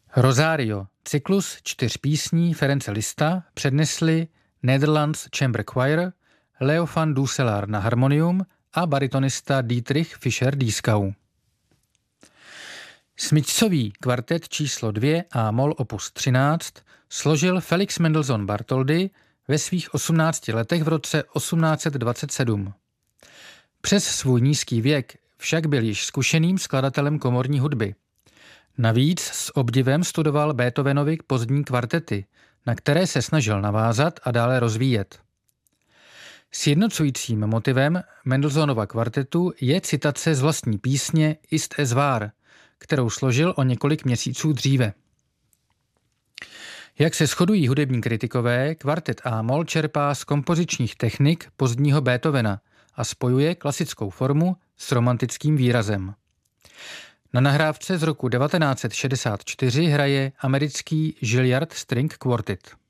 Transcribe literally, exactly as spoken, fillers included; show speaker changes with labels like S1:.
S1: Rosario, cyklus čtyř písní Ference Liszta přednesli Netherlands Chamber Choir, Leo van Dusselaar na harmonium a baritonista Dietrich Fischer-Dieskau. Smyčcový kvartet číslo dvě a mol opus třináct složil Felix Mendelssohn Bartholdy ve svých osmnácti letech v roce osmnáct set dvacet sedm. Přes svůj nízký věk však byl již zkušeným skladatelem komorní hudby. Navíc s obdivem studoval Beethovenovy pozdní kvartety, na které se snažil navázat a dále rozvíjet. Sjednocujícím motivem Mendelssohnova kvartetu je citace z vlastní písně Ist es wahr, kterou složil o několik měsíců dříve. Jak se shodují hudební kritikové, kvartet A-moll čerpá z kompozičních technik pozdního Beethovena a spojuje klasickou formu s romantickým výrazem. Na nahrávce z roku devatenáct set šedesát čtyři hraje americký Juilliard String Quartet.